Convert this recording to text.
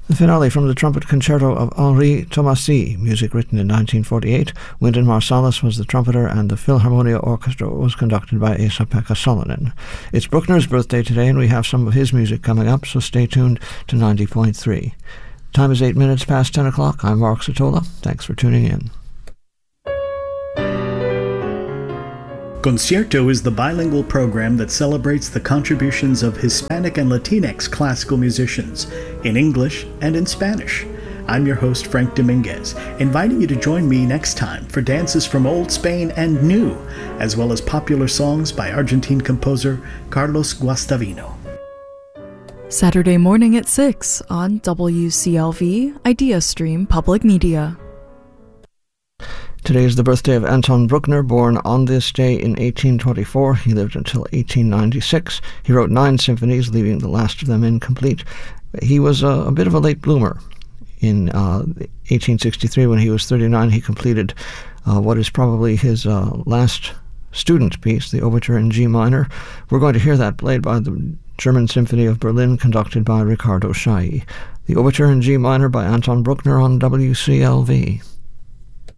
The finale from the trumpet concerto of Henri Thomasy, music written in 1948. Wynton Marsalis was the trumpeter and the Philharmonia Orchestra was conducted by Esa-Pekka Salonen. It's Bruckner's birthday today and we have some of his music coming up, so stay tuned to 90.3. Time is 8 minutes past 10 o'clock. I'm Mark Satola. Thanks for tuning in. Concierto is the bilingual program that celebrates the contributions of Hispanic and Latinx classical musicians in English and in Spanish. I'm your host, Frank Dominguez, inviting you to join me next time for dances from Old Spain and New, as well as popular songs by Argentine composer Carlos Guastavino. Saturday morning at 6 on WCLV Idea Stream Public Media. Today is the birthday of Anton Bruckner, born on this day in 1824. He lived until 1896. He wrote 9 symphonies, leaving the last of them incomplete. He was a bit of a late bloomer. In 1863, when he was 39, he completed what is probably his last student piece, the Overture in G minor. We're going to hear that played by the German Symphony of Berlin, conducted by Riccardo Chailly. The Overture in G minor by Anton Bruckner on WCLV.